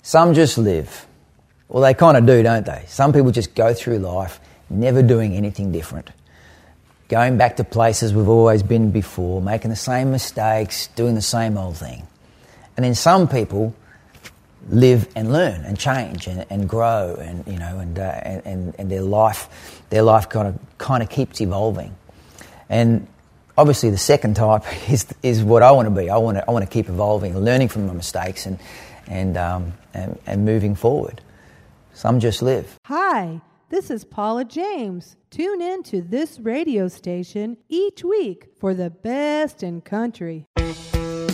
Some just live. Well, they kind of do, don't they? Some people just go through life never doing anything different. Going back to places we've always been before, making the same mistakes, doing the same old thing. And then some people live and learn and change and grow, and and their life kind of keeps evolving. And obviously the second type is what I want to be. I want to keep evolving, learning from my mistakes and moving forward. Some just live. Hi, this is Paula James. Tune in to this radio station each week for the best in country.